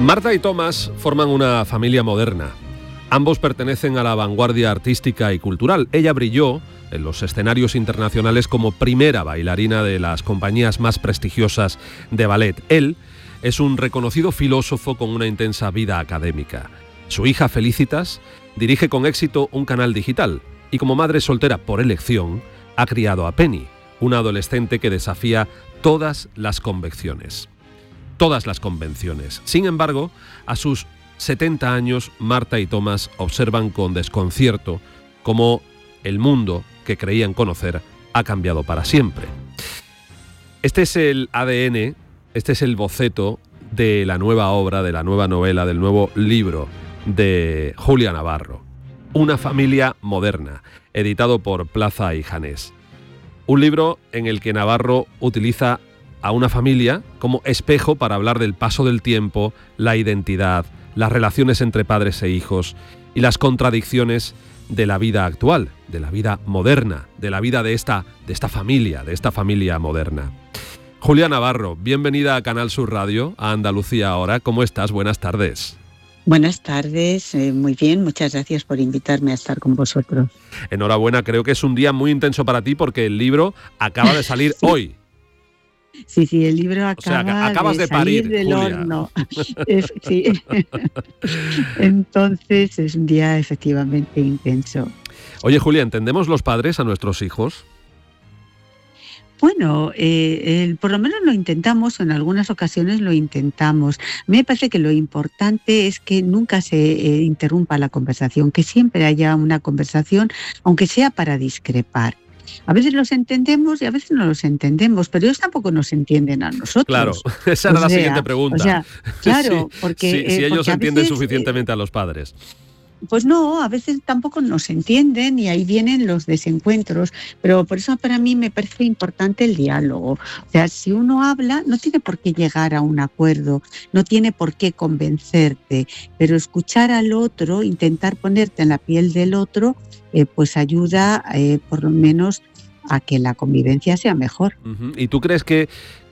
Marta y Tomás forman una familia moderna. Ambos pertenecen a la vanguardia artística y cultural. Ella brilló en los escenarios internacionales como primera bailarina de las compañías más prestigiosas de ballet. Él es un reconocido filósofo con una intensa vida académica. Su hija Felicitas dirige con éxito un canal digital y como madre soltera por elección ha criado a Penny, una adolescente que desafía todas las convenciones. Sin embargo, a sus 70 años, Marta y Tomás observan con desconcierto cómo el mundo que creían conocer ha cambiado para siempre. Este es el ADN, este es el boceto de la nueva obra, de la nueva novela, del nuevo libro de Julia Navarro. Una familia moderna, editado por Plaza y Janés. Un libro en el que Navarro utiliza a una familia como espejo para hablar del paso del tiempo, la identidad, las relaciones entre padres e hijos y las contradicciones de la vida actual, de la vida moderna, de la vida de esta familia moderna. Julia Navarro, bienvenida a Canal Sur Radio, a Andalucía Ahora. ¿Cómo estás? Buenas tardes. Buenas tardes, muy bien, muchas gracias por invitarme a estar con vosotros. Enhorabuena, creo que es un día muy intenso para ti porque el libro acaba de salir hoy. Sí, el libro acabas de salir parir, del Julia. horno. Sí. Entonces es un día efectivamente intenso. Oye, Julia, ¿entendemos los padres a nuestros hijos? Bueno, por lo menos lo intentamos, en algunas ocasiones lo intentamos. A mí me parece que lo importante es que nunca se interrumpa la conversación, que siempre haya una conversación, aunque sea para discrepar. A veces los entendemos y a veces no los entendemos, pero ellos tampoco nos entienden a nosotros. Claro, esa era la siguiente pregunta. Claro, sí, porque... si ellos porque entienden veces, suficientemente a los padres. Pues no, a veces tampoco nos entienden y ahí vienen los desencuentros, pero por eso para mí me parece importante el diálogo. O sea, si uno habla, no tiene por qué llegar a un acuerdo, no tiene por qué convencerte, pero escuchar al otro, intentar ponerte en la piel del otro, pues ayuda por lo menos a que la convivencia sea mejor. ¿Y tú crees que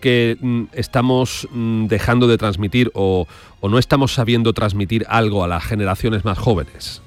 estamos dejando de transmitir o no estamos sabiendo transmitir algo a las generaciones más jóvenes?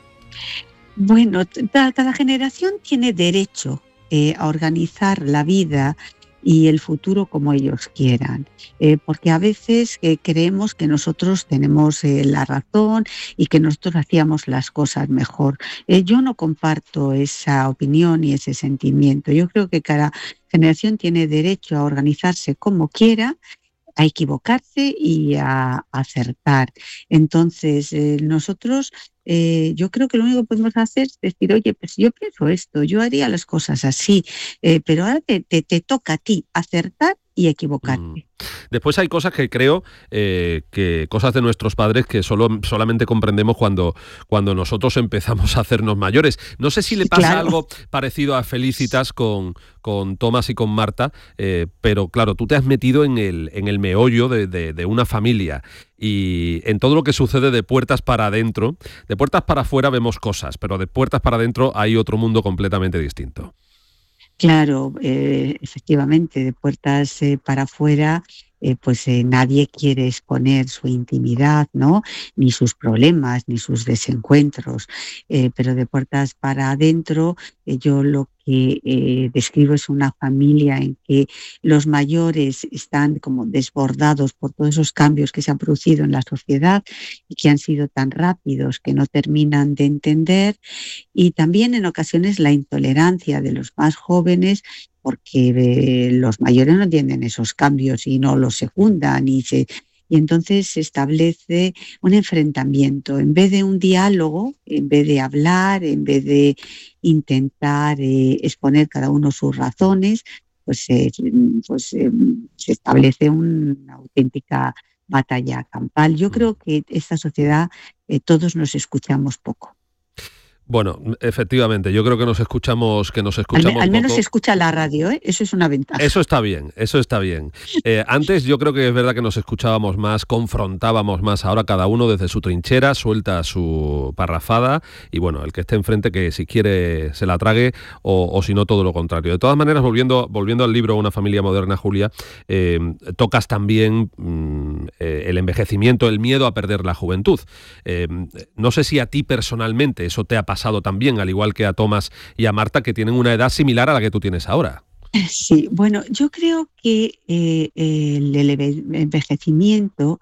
Bueno, cada generación tiene derecho a organizar la vida y el futuro como ellos quieran, porque a veces creemos que nosotros tenemos la razón y que nosotros hacíamos las cosas mejor. Yo no comparto esa opinión y ese sentimiento. Yo creo que cada generación tiene derecho a organizarse como quiera, a equivocarse y a acertar. Entonces, nosotros, yo creo que lo único que podemos hacer es decir, oye, pues yo pienso esto, yo haría las cosas así, pero ahora te toca a ti acertar y equivocarte. Después hay cosas que creo que cosas de nuestros padres que solamente comprendemos cuando nosotros empezamos a hacernos mayores. No sé si le pasa algo parecido a Felicitas con Tomás y con Marta, pero claro, tú te has metido en el meollo de una familia y en todo lo que sucede de puertas para adentro. De puertas para afuera vemos cosas, pero de puertas para adentro hay otro mundo completamente distinto. Claro, efectivamente, de puertas para afuera, pues nadie quiere exponer su intimidad, ¿no? Ni sus problemas, ni sus desencuentros, pero de puertas para adentro, yo lo que describo es una familia en que los mayores están como desbordados por todos esos cambios que se han producido en la sociedad y que han sido tan rápidos que no terminan de entender, y también en ocasiones la intolerancia de los más jóvenes porque los mayores no entienden esos cambios y no los secundan y entonces se establece un enfrentamiento. En vez de un diálogo, en vez de hablar, en vez de intentar exponer cada uno sus razones, se establece una auténtica batalla campal. Yo creo que esta sociedad todos nos escuchamos poco. Bueno, efectivamente, yo creo que nos escuchamos al menos poco. se escucha la radio, ¿eh? Eso es una ventaja. Eso está bien. Antes yo creo que es verdad que nos escuchábamos más, confrontábamos más. Ahora cada uno desde su trinchera suelta su parrafada y bueno, el que esté enfrente que si quiere se la trague o si no todo lo contrario. De todas maneras, volviendo al libro Una familia moderna, Julia, tocas también el envejecimiento, el miedo a perder la juventud. No sé si a ti personalmente eso te ha pasado también, al igual que a Tomás y a Marta, que tienen una edad similar a la que tú tienes ahora. Sí, bueno, yo creo que envejecimiento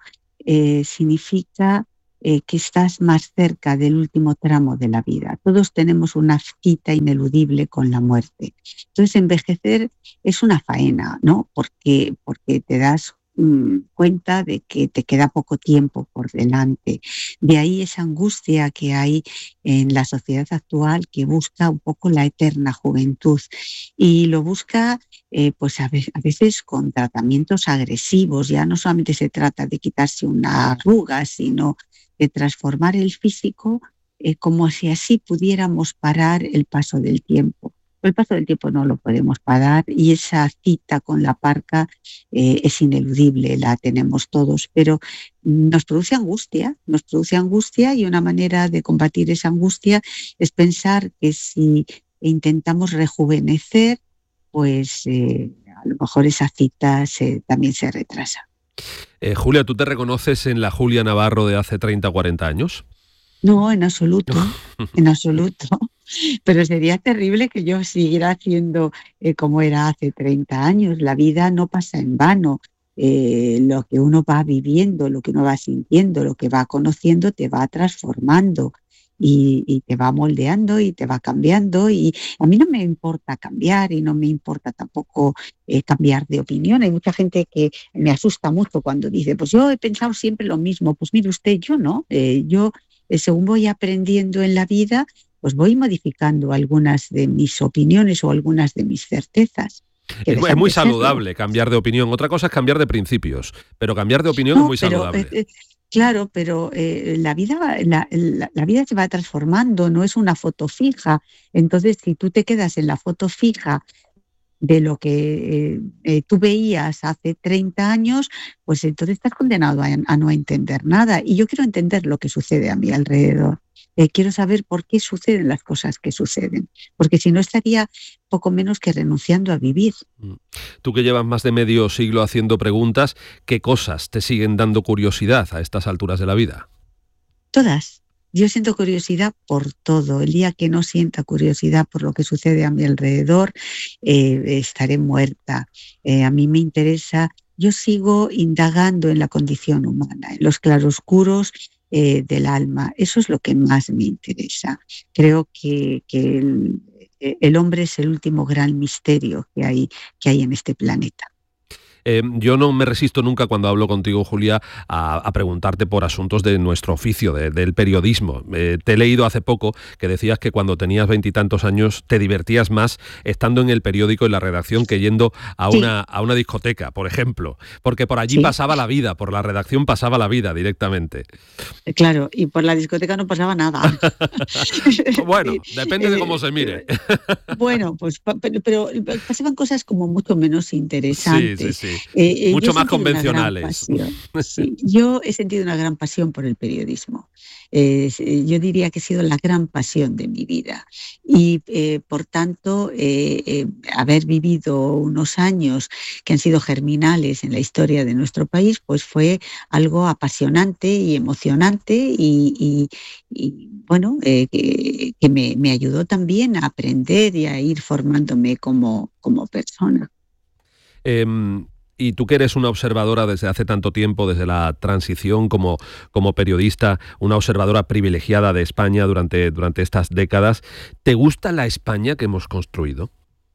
significa que estás más cerca del último tramo de la vida. Todos tenemos una cita ineludible con la muerte. Entonces, envejecer es una faena, ¿no? Porque te das cuenta de que te queda poco tiempo por delante. De ahí esa angustia que hay en la sociedad actual, que busca un poco la eterna juventud y lo busca pues a veces con tratamientos agresivos. Ya no solamente se trata de quitarse una arruga, sino de transformar el físico como si así pudiéramos parar el paso del tiempo. El paso del tiempo no lo podemos parar y esa cita con la parca es ineludible, la tenemos todos, pero nos produce angustia y una manera de combatir esa angustia es pensar que si intentamos rejuvenecer, pues a lo mejor esa cita también se retrasa. Julia, ¿tú te reconoces en la Julia Navarro de hace 30 o 40 años? No, en absoluto, en absoluto. Pero sería terrible que yo siguiera haciendo como era hace 30 años. La vida no pasa en vano. Lo que uno va viviendo, lo que uno va sintiendo, lo que va conociendo, te va transformando y te va moldeando y te va cambiando. Y a mí no me importa cambiar y no me importa tampoco cambiar de opinión. Hay mucha gente que me asusta mucho cuando dice, pues yo he pensado siempre lo mismo. Pues mire usted, yo no. Según voy aprendiendo en la vida, pues voy modificando algunas de mis opiniones o algunas de mis certezas. Es muy saludable cambiar de opinión. Otra cosa es cambiar de principios, pero cambiar de opinión es muy saludable. Claro, pero la vida se va transformando, no es una foto fija. Entonces, si tú te quedas en la foto fija de lo que tú veías hace 30 años, pues entonces estás condenado a no entender nada. Y yo quiero entender lo que sucede a mi alrededor. Quiero saber por qué suceden las cosas que suceden, porque si no estaría poco menos que renunciando a vivir. Tú que llevas más de medio siglo haciendo preguntas, ¿qué cosas te siguen dando curiosidad a estas alturas de la vida? Todas. Yo siento curiosidad por todo. El día que no sienta curiosidad por lo que sucede a mi alrededor, estaré muerta. A mí me interesa, yo sigo indagando en la condición humana, en los claroscuros del alma. Eso es lo que más me interesa. Creo que el hombre es el último gran misterio que hay en este planeta. Yo no me resisto nunca cuando hablo contigo, Julia, a preguntarte por asuntos de nuestro oficio, del periodismo. Te he leído hace poco que decías que cuando tenías 20 y tantos años te divertías más estando en el periódico, en la redacción, que yendo a una discoteca, por ejemplo. Porque por allí pasaba la vida, por la redacción pasaba la vida directamente. Claro, y por la discoteca no pasaba nada. Bueno, depende de cómo se mire. Bueno, pues pero pasaban cosas como mucho menos interesantes. Sí. Mucho más convencionales. Sí, yo he sentido una gran pasión por el periodismo. Yo diría que ha sido la gran pasión de mi vida. Y por tanto, haber vivido unos años que han sido germinales en la historia de nuestro país, pues fue algo apasionante y emocionante y bueno, que me ayudó también a aprender y a ir formándome como persona. Y tú que eres una observadora desde hace tanto tiempo, desde la transición como periodista, una observadora privilegiada de España durante estas décadas, ¿te gusta la España que hemos construido?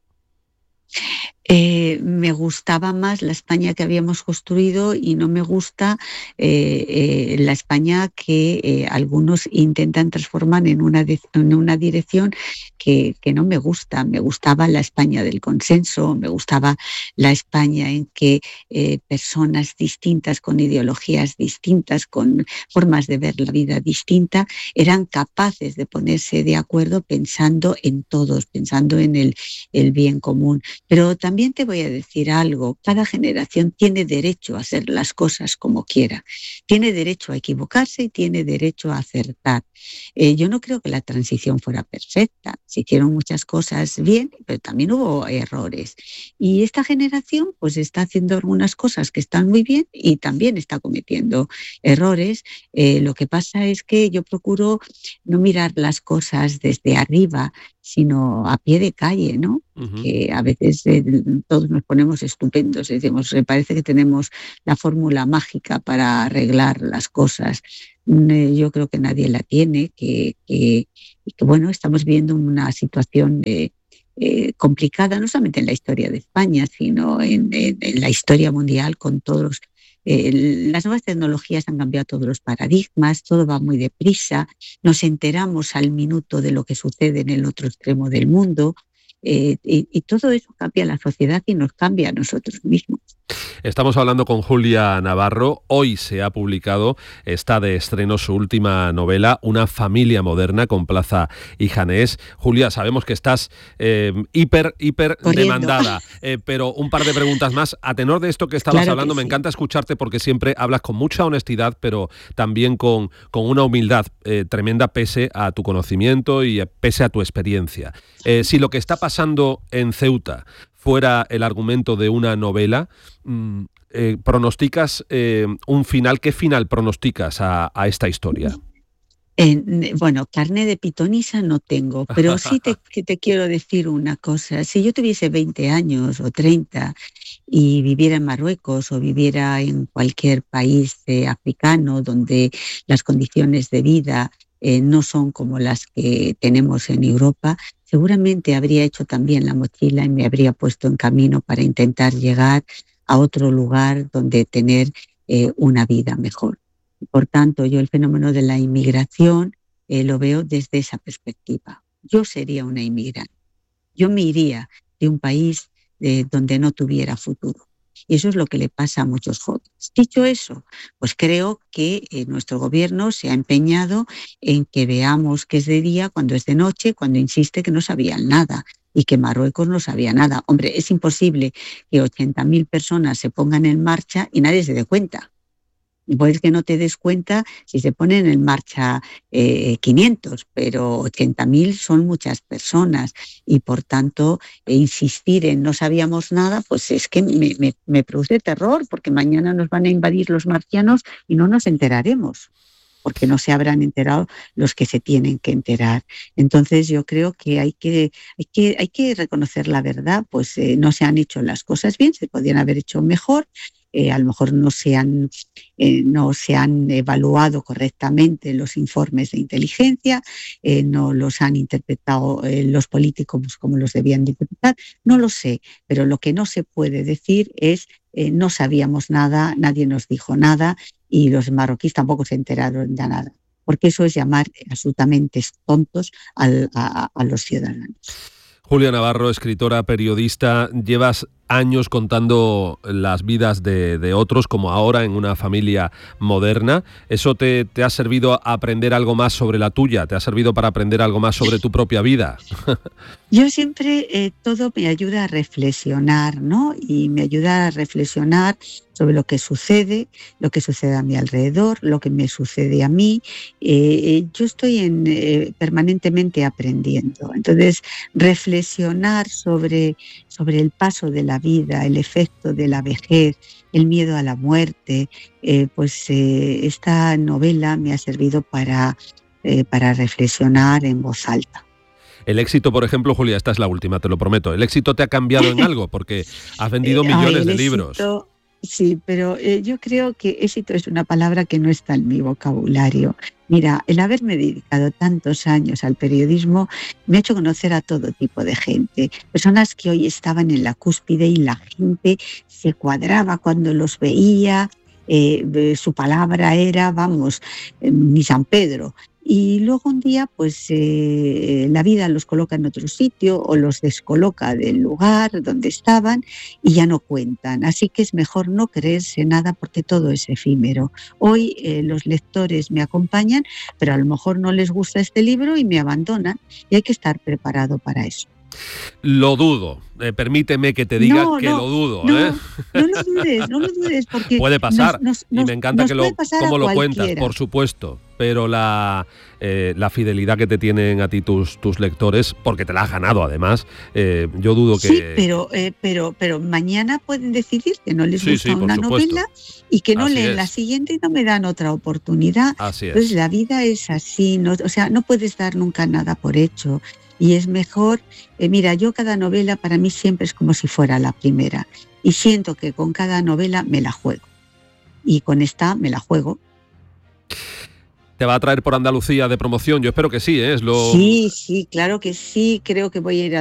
Me gustaba más la España que habíamos construido y no me gusta la España que algunos intentan transformar en una dirección que no me gusta. Me gustaba la España del consenso, me gustaba la España en que personas distintas, con ideologías distintas, con formas de ver la vida distinta, eran capaces de ponerse de acuerdo pensando en todos, pensando en el bien común. Pero también también te voy a decir algo, cada generación tiene derecho a hacer las cosas como quiera, tiene derecho a equivocarse y tiene derecho a acertar. Yo no creo que la transición fuera perfecta, se hicieron muchas cosas bien, pero también hubo errores. Y esta generación pues está haciendo algunas cosas que están muy bien y también está cometiendo errores. Lo que pasa es que yo procuro no mirar las cosas desde arriba, sino a pie de calle, ¿no? Ujú. Que a veces todos nos ponemos estupendos y decimos, parece que tenemos la fórmula mágica para arreglar las cosas. Yo creo que nadie la tiene, y que bueno, estamos viendo una situación complicada, no solamente en la historia de España, sino en la historia mundial con todos. Las nuevas tecnologías han cambiado todos los paradigmas, todo va muy deprisa, nos enteramos al minuto de lo que sucede en el otro extremo del mundo, y todo eso cambia la sociedad y nos cambia a nosotros mismos. Estamos hablando con Julia Navarro. Hoy se ha publicado, está de estreno su última novela, Una familia moderna, con Plaza y Janés. Julia, sabemos que estás hiper Corriendo. demandada, pero un par de preguntas más. A tenor de esto que estabas Claro hablando, que me sí. encanta escucharte porque siempre hablas con mucha honestidad, pero también con una humildad tremenda pese a tu conocimiento y pese a tu experiencia. Si lo que está pasando en Ceuta fuera el argumento de una novela, pronosticas un final. ¿Qué final pronosticas a esta historia? Bueno, carne de pitonisa no tengo, pero sí que te quiero decir una cosa. Si yo tuviese 20 años o 30 y viviera en Marruecos o viviera en cualquier país africano donde las condiciones de vida no son como las que tenemos en Europa, seguramente habría hecho también la mochila y me habría puesto en camino para intentar llegar a otro lugar donde tener una vida mejor. Por tanto, yo el fenómeno de la inmigración lo veo desde esa perspectiva. Yo sería una inmigrante. Yo me iría de un país donde no tuviera futuro. Y eso es lo que le pasa a muchos jóvenes. Dicho eso, pues creo que nuestro gobierno se ha empeñado en que veamos que es de día cuando es de noche, cuando insiste que no sabían nada y que Marruecos no sabía nada. Hombre, es imposible que 80.000 personas se pongan en marcha y nadie se dé cuenta. Puedes que no te des cuenta si se ponen en marcha 500, pero 80.000 son muchas personas y por tanto insistir en no sabíamos nada, pues es que me produce terror porque mañana nos van a invadir los marcianos y no nos enteraremos, porque no se habrán enterado los que se tienen que enterar. Entonces yo creo que hay que reconocer la verdad, pues no se han hecho las cosas bien, se podían haber hecho mejor. A lo mejor no se han evaluado correctamente los informes de inteligencia, no los han interpretado los políticos como los debían de interpretar, no lo sé, pero lo que no se puede decir es no sabíamos nada, nadie nos dijo nada y los marroquíes tampoco se enteraron de nada, porque eso es llamar absolutamente tontos a los ciudadanos. Julia Navarro, escritora, periodista, llevas años contando las vidas de otros, como ahora en Una familia moderna. ¿Eso te ha servido a aprender algo más sobre la tuya? ¿Te ha servido para aprender algo más sobre tu propia vida? Yo siempre, todo me ayuda a reflexionar, ¿no? Y me ayuda a reflexionar sobre lo que sucede a mi alrededor, lo que me sucede a mí. Yo estoy permanentemente aprendiendo. Entonces, reflexionar sobre el paso de la vida, el efecto de la vejez, el miedo a la muerte, esta novela me ha servido para reflexionar en voz alta. El éxito, por ejemplo, Julia, esta es la última, te lo prometo. ¿El éxito te ha cambiado en algo? Porque has vendido millones de libros. Sí, pero yo creo que éxito es una palabra que no está en mi vocabulario. Mira, el haberme dedicado tantos años al periodismo me ha hecho conocer a todo tipo de gente. Personas que hoy estaban en la cúspide y la gente se cuadraba cuando los veía. Su palabra era, vamos, ni San Pedro. Y luego un día, pues la vida los coloca en otro sitio o los descoloca del lugar donde estaban y ya no cuentan. Así que es mejor no creerse nada porque todo es efímero. Hoy los lectores me acompañan, pero a lo mejor no les gusta este libro y me abandonan y hay que estar preparado para eso. Lo dudo. Permíteme que te diga que lo dudo. No lo dudes, porque puede pasar, y me encanta cómo lo cuentas, por supuesto, pero la fidelidad que te tienen a ti tus lectores, porque te la has ganado además, yo dudo que... Sí, pero mañana pueden decidir que no les gusta una novela y que no leen la siguiente y no me dan otra oportunidad. Así es. Entonces la vida es así, no puedes dar nunca nada por hecho. Y es mejor, mira, yo cada novela para mí siempre es como si fuera la primera. Y siento que con cada novela me la juego. Y con esta me la juego. ¿Te va a traer por Andalucía de promoción? Yo espero que sí, ¿eh? Sí, claro que sí. Creo que voy a ir a